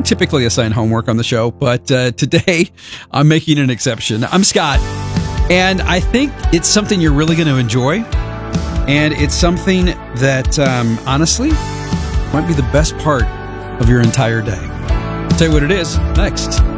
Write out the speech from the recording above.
typically assign homework on the show, but today I'm making an exception. I'm Scott, and I think it's something you're really going to enjoy, and it's something that, honestly, might be the best part of your entire day. I'll tell you what it is next.